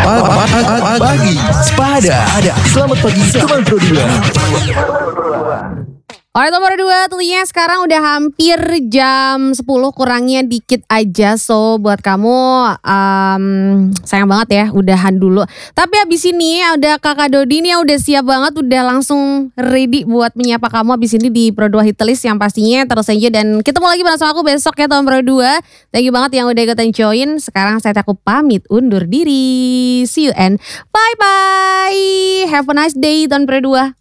Pagi Sepada. Selamat pagi teman Pro 2. Alright nomor 2 tentunya sekarang udah hampir jam 10 kurangnya dikit aja. So buat kamu sayang banget ya udahan dulu. Tapi abis ini ada kakak Dodi nih yang udah siap banget. Udah langsung ready buat menyapa kamu abis ini di Pro 2 Hitlist yang pastinya terus aja. Dan ketemu lagi bersama aku besok ya teman Pro 2. Thank you banget yang udah ikutan join. Sekarang saya aku pamit undur diri. See you and bye bye. Have a nice day teman Pro 2.